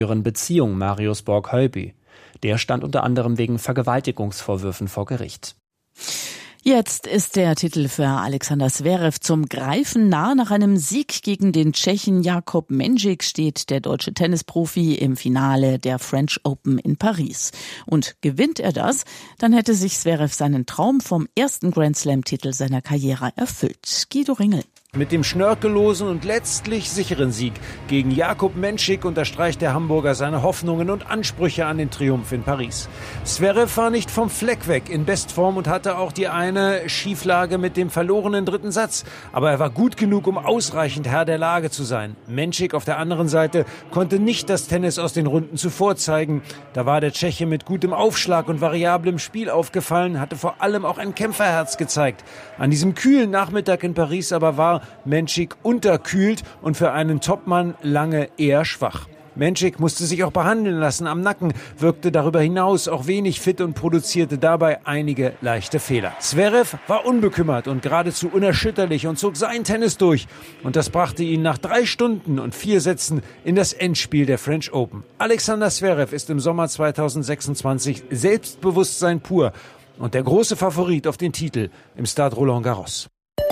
Beziehung Marius Borg-Hölby. Der stand unter anderem wegen Vergewaltigungsvorwürfen vor Gericht. Jetzt ist der Titel für Alexander Zverev zum Greifen nah. Nach einem Sieg gegen den Tschechen Jakub Mensik steht der deutsche Tennisprofi im Finale der French Open in Paris. Und gewinnt er das, dann hätte sich Zverev seinen Traum vom ersten Grand-Slam-Titel seiner Karriere erfüllt. Guido Ringel. Mit dem schnörkellosen und letztlich sicheren Sieg gegen Jakub Mensik unterstreicht der Hamburger seine Hoffnungen und Ansprüche an den Triumph in Paris. Zverev war nicht vom Fleck weg, in Bestform und hatte auch die eine Schieflage mit dem verlorenen dritten Satz. Aber er war gut genug, um ausreichend Herr der Lage zu sein. Mensik auf der anderen Seite konnte nicht das Tennis aus den Runden zuvor zeigen. Da war der Tscheche mit gutem Aufschlag und variablem Spiel aufgefallen, hatte vor allem auch ein Kämpferherz gezeigt. An diesem kühlen Nachmittag in Paris aber war Mensik unterkühlt und für einen Topmann lange eher schwach. Mensik musste sich auch behandeln lassen am Nacken, wirkte darüber hinaus auch wenig fit und produzierte dabei einige leichte Fehler. Zverev war unbekümmert und geradezu unerschütterlich und zog sein Tennis durch. Und das brachte ihn nach 3 Stunden und 4 Sätzen in das Endspiel der French Open. Alexander Zverev ist im Sommer 2026 Selbstbewusstsein pur und der große Favorit auf den Titel im Stade Roland Garros.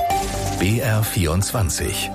BR24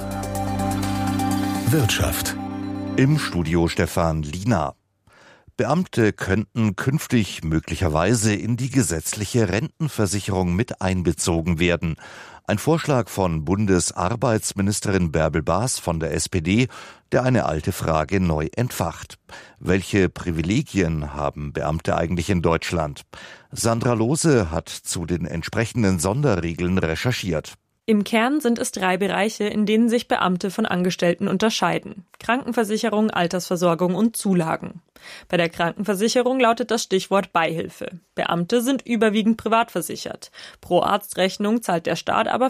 Wirtschaft. Im Studio Stefan Liener. Beamte könnten künftig möglicherweise in die gesetzliche Rentenversicherung mit einbezogen werden. Ein Vorschlag von Bundesarbeitsministerin Bärbel Baas von der SPD, der eine alte Frage neu entfacht. Welche Privilegien haben Beamte eigentlich in Deutschland? Sandra Lohse hat zu den entsprechenden Sonderregeln recherchiert. Im Kern sind es 3 Bereiche, in denen sich Beamte von Angestellten unterscheiden: Krankenversicherung, Altersversorgung und Zulagen. Bei der Krankenversicherung lautet das Stichwort Beihilfe. Beamte sind überwiegend privat versichert. Pro Arztrechnung zahlt der Staat aber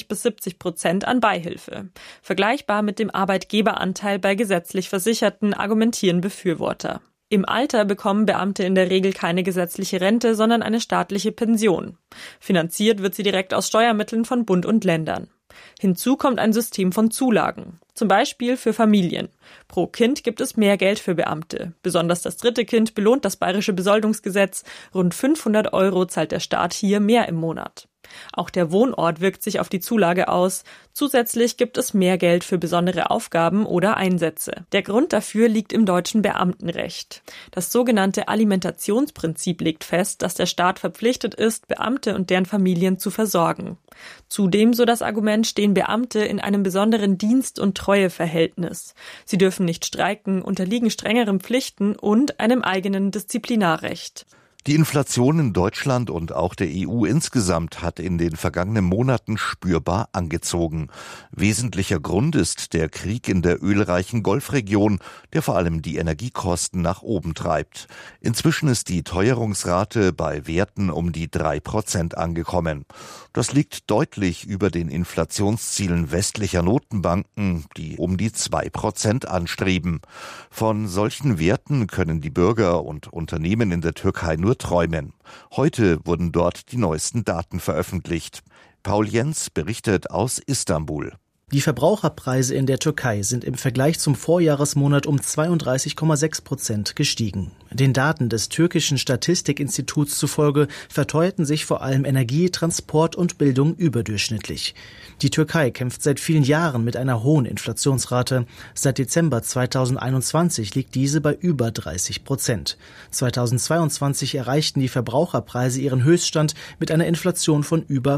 50-70% an Beihilfe. Vergleichbar mit dem Arbeitgeberanteil bei gesetzlich Versicherten, argumentieren Befürworter. Im Alter bekommen Beamte in der Regel keine gesetzliche Rente, sondern eine staatliche Pension. Finanziert wird sie direkt aus Steuermitteln von Bund und Ländern. Hinzu kommt ein System von Zulagen, zum Beispiel für Familien. Pro Kind gibt es mehr Geld für Beamte. Besonders das 3. Kind belohnt das Bayerische Besoldungsgesetz. Rund 500 € zahlt der Staat hier mehr im Monat. Auch der Wohnort wirkt sich auf die Zulage aus. Zusätzlich gibt es mehr Geld für besondere Aufgaben oder Einsätze. Der Grund dafür liegt im deutschen Beamtenrecht. Das sogenannte Alimentationsprinzip legt fest, dass der Staat verpflichtet ist, Beamte und deren Familien zu versorgen. Zudem, so das Argument, stehen Beamte in einem besonderen Dienst- und Treueverhältnis. Sie dürfen nicht streiken, unterliegen strengeren Pflichten und einem eigenen Disziplinarrecht. Die Inflation in Deutschland und auch der EU insgesamt hat in den vergangenen Monaten spürbar angezogen. Wesentlicher Grund ist der Krieg in der ölreichen Golfregion, der vor allem die Energiekosten nach oben treibt. Inzwischen ist die Teuerungsrate bei Werten um die 3% angekommen. Das liegt deutlich über den Inflationszielen westlicher Notenbanken, die um die 2% anstreben. Von solchen Werten können die Bürger und Unternehmen in der Türkei nur träumen. Heute wurden dort die neuesten Daten veröffentlicht. Paul Jens berichtet aus Istanbul. Die Verbraucherpreise in der Türkei sind im Vergleich zum Vorjahresmonat um 32,6% gestiegen. Den Daten des türkischen Statistikinstituts zufolge verteuerten sich vor allem Energie, Transport und Bildung überdurchschnittlich. Die Türkei kämpft seit vielen Jahren mit einer hohen Inflationsrate. Seit Dezember 2021 liegt diese bei über 30%. 2022 erreichten die Verbraucherpreise ihren Höchststand mit einer Inflation von über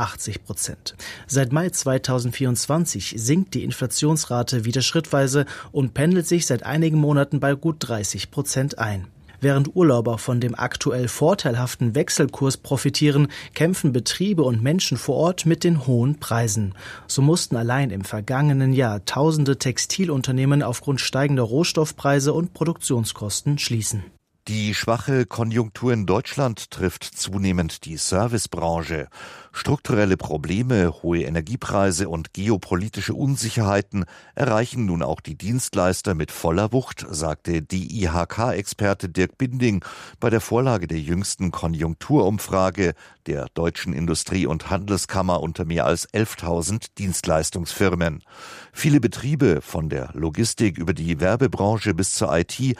85%. Seit Mai 2024 sinkt die Inflationsrate wieder schrittweise und pendelt sich seit einigen Monaten bei gut 30% ein. Während Urlauber von dem aktuell vorteilhaften Wechselkurs profitieren, kämpfen Betriebe und Menschen vor Ort mit den hohen Preisen. So mussten allein im vergangenen Jahr tausende Textilunternehmen aufgrund steigender Rohstoffpreise und Produktionskosten schließen. Die schwache Konjunktur in Deutschland trifft zunehmend die Servicebranche. Strukturelle Probleme, hohe Energiepreise und geopolitische Unsicherheiten erreichen nun auch die Dienstleister mit voller Wucht, sagte DIHK-Experte Dirk Binding bei der Vorlage der jüngsten Konjunkturumfrage der Deutschen Industrie- und Handelskammer unter mehr als 11.000 Dienstleistungsfirmen. Viele Betriebe, von der Logistik über die Werbebranche bis zur IT,